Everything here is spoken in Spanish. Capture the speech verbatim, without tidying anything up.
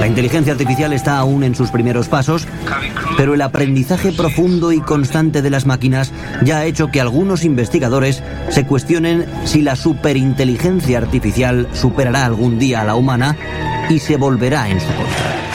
inteligencia artificial está aún en sus primeros pasos, pero el aprendizaje profundo y constante de las máquinas ya ha hecho que algunos investigadores se cuestionen si la superinteligencia artificial superará algún día a la humana y se volverá en su contra.